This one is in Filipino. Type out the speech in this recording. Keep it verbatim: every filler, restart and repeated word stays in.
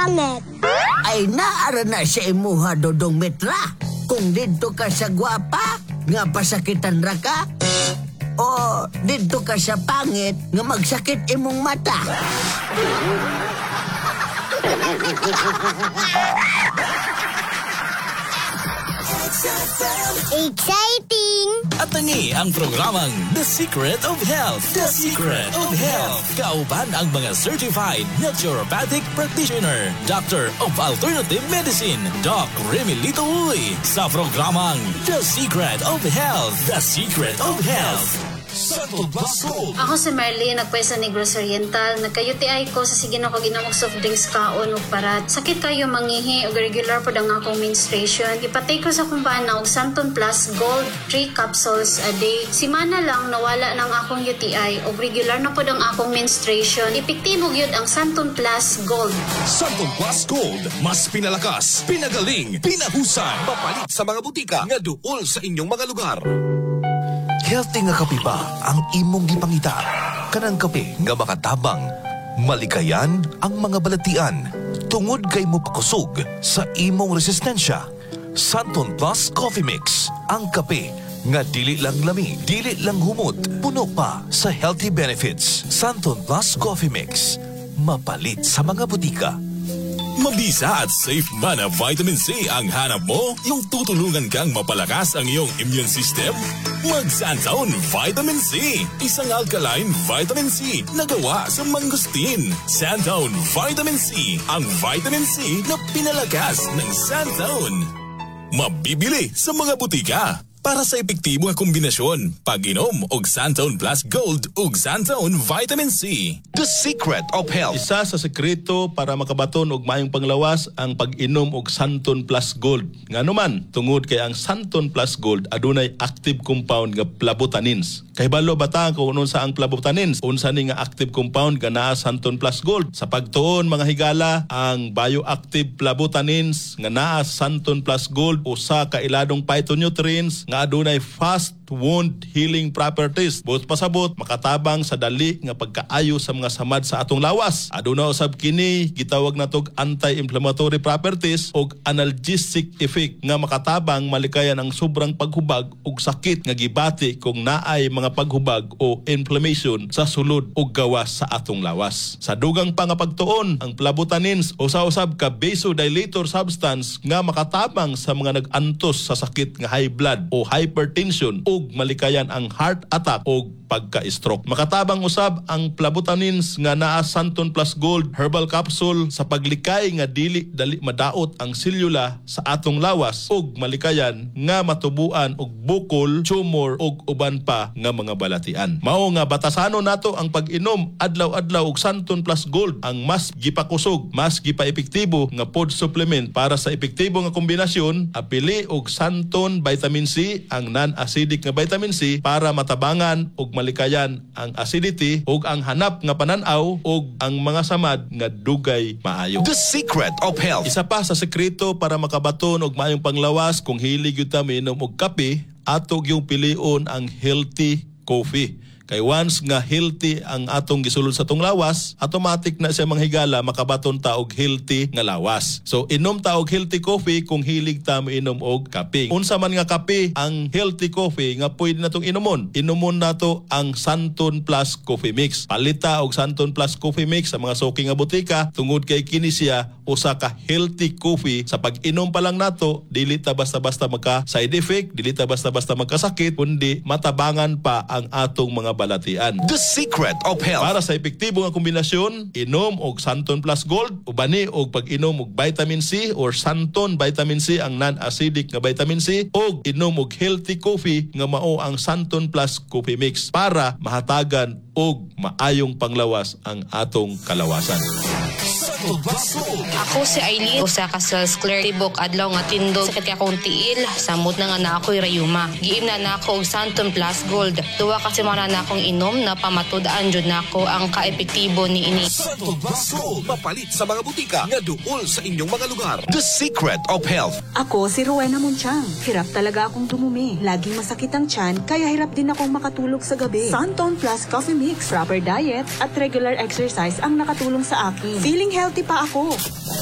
pangit. Ay naara na sa imuha, Dodong Mitra. Kung dito ka sa gwapa, nga pasakitan ra ka, o dito ka sa pangit, nga magsakit imong mata. Exciting! At tangi ang programang The Secret of Health. The Secret of Health. Kauban ang mga certified naturopathic practitioner, Doctor of Alternative Medicine, Doc Remilito Uy, sa programang The Secret of Health. The Secret of Health. Santo Blasco. Ako si Marlene, nagpwesa Negros Oriental. Nagka-U T I ko sa sige na ko ginamog soft drinks kaon o parat. Sakit kayo mangihi o regular po ang akong menstruation. Ipatay ko sa kumbana og Santon Plus Gold three capsules a day. Simana lang nawala ng akong U T I o regular na po ang akong menstruation. Epektibo gyud ang Santon Plus Gold. Santon Plus Gold, mas pinalakas, pinagaling, pinahusay. Papalit sa mga butika nga duol sa inyong mga lugar. Healthy nga kape ba ang imong gipangita? Kanang kape nga makatabang, malikayan ang mga balatian, tungod kay mo pakusog sa imong resistensya. Santon Plus Coffee Mix, ang kape nga dili lang lami, dili lang humot, puno pa sa healthy benefits. Santon Plus Coffee Mix, mapalit sa mga butika. Mabisa at safe man na vitamin C ang hanap mo? Yung tutulungan kang mapalakas ang iyong immune system? Mag-Santown Vitamin C. Isang alkaline vitamin C na gawa sa mangustin. Santown Vitamin C. Ang vitamin C na pinalakas ng Santown. Mabibili sa mga butika. Para sa epektibo nga kombinasyon, pag-inom og Santown Plus Gold ug Santown Vitamin C. The Secret of Health. Isa sa sekreto para makabaton og maayong panglawas ang pag-inom og Santon Plus Gold. Nganuman, tungod kay ang Santon Plus Gold adunay active compound nga flavonoids. Kay balo bata kung unsa sa ang flavonoids, unsa ni nga active compound nga naa Santon Plus Gold. Sa pagtuon mga higala, ang bioactive flavonoids nga naa Santon Plus Gold usa ka iladong phytonutrients nga adunay fast wound healing properties. Buot pasabot, makatabang sa dali nga pagkaayo sa mga samad sa atong lawas. Aduna usab kini gitawag natog anti-inflammatory properties o analgesic effect nga makatabang malikayan ang sobrang paghubag ug sakit nga gibati kung naay mga paghubag o inflammation sa sulod ug gawas sa atong lawas. Sa dugang pa nga pagtuon, ang flavonoids usa-usab ka vasodilator substance nga makatabang sa mga nag-antos sa sakit nga high blood o hypertension ug malikayan ang heart attack o pagka-stroke. Makatabang usab ang flavonoids nga naa Santon Plus Gold herbal capsule sa paglikay nga dili dali madaot ang selula sa atong lawas ug malikayan nga matubuan og bukol, tumor ug uban pa nga mga balatian. Mao nga batasanon nato ang pag-inom adlaw-adlaw og Santon Plus Gold, ang mas gipakusog, mas gipa-epektibo nga food supplement para sa epektibo nga kombinasyon. Apili og Santon Vitamin C, ang non-acidic nga vitamin C para matabangan og malikayan ang acidity ug ang hanap nga pananaw ug ang mga samad nga dugay maayo. The Secret of Health. Isa pa sa sekreto para makabaton og maayong panglawas kung hilig gyud ta miinom og kape, ato gyung pilion ang healthy coffee. Kay once nga healthy ang atong gisulod sa atong lawas, automatic na siya manghigala makabaton ta og healthy nga lawas. So inom ta og healthy coffee kung hilig ta miinom og kape. Unsa man nga kape ang healthy coffee nga pwede natong inumon? Inumon nato ang Santon Plus Coffee Mix. Palita og Santon Plus Coffee Mix sa mga suki nga butika tungod kay kini siya usa ka healthy coffee. Sa pag-inom pa lang nato, dili ta basta-basta magka side effect, dili ta basta-basta magkasakit, kundi matabangan pa ang atong mga balatian. The Secret of Health. Para sa epektibo nga kombinasyon, inom og Santon Plus Gold, ubani og pag-inom og vitamin C or Santon Vitamin C, ang non-acidic nga vitamin C, og inom og healthy coffee nga mao ang Santon Plus Coffee Mix para mahatagan og maayong panglawas ang atong kalawasan. Ako si Aileen, usa ka cells clear tibok adlaw nga tindog sakit kay akong tiil, samot na nga na ako'y rayuma. Giim na nako og Santon Plus Gold. Duwa kasi mga na akong inom na pamatud-an jud nako ang kaepektibo ni ini. Santon Plus Gold, mapalit sa mga butika nga duol sa inyong mga lugar. The Secret of Health. Ako si Rowena Munchang. Hirap talaga akong dumumi. Laging masakit ang tiyan, kaya hirap din akong makatulog sa gabi. Santon Plus Coffee Mix, proper diet at regular exercise ang nakatulong sa akin. Feeling healthy pa ako.